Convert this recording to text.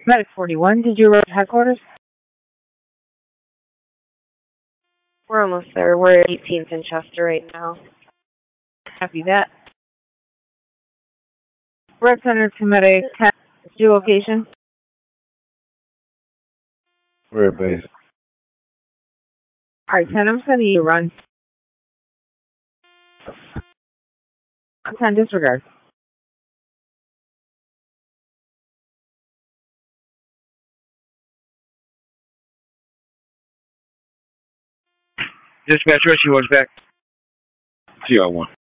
Medic 41, did you arrive at headquarters? We're almost there. We're at 18th and Chester right now. Copy that. Red Center to Medic 10, your location? We're at base. Alright, 10, I'm sending you a run. 10, disregard. Dispatch, rescue was back. TR1.